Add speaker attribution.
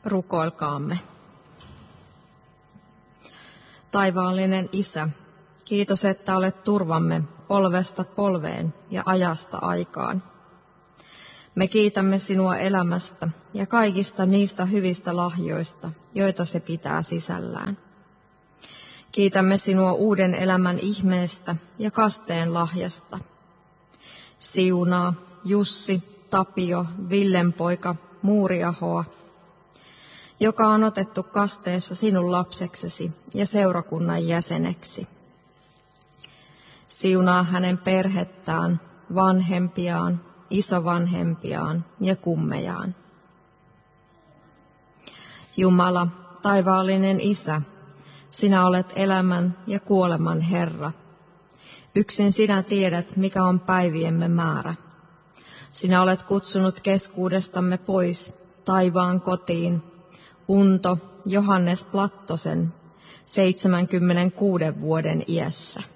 Speaker 1: Rukoilkaamme. Taivaallinen Isä, kiitos, että olet turvamme polvesta polveen ja ajasta aikaan. Me kiitämme sinua elämästä ja kaikista niistä hyvistä lahjoista, joita se pitää sisällään. Kiitämme sinua uuden elämän ihmeestä ja kasteen lahjasta. Siunaa Jussi, Tapio, Villenpoika, Muuriahoa, joka on otettu kasteessa sinun lapseksesi ja seurakunnan jäseneksi. Siunaa hänen perhettään, vanhempiaan, isovanhempiaan ja kummejaan. Jumala, taivaallinen Isä, sinä olet elämän ja kuoleman Herra. Yksin sinä tiedät, mikä on päiviemme määrä. Sinä olet kutsunut keskuudestamme pois taivaan kotiin Unto Johannes Plattosen 76 vuoden iässä.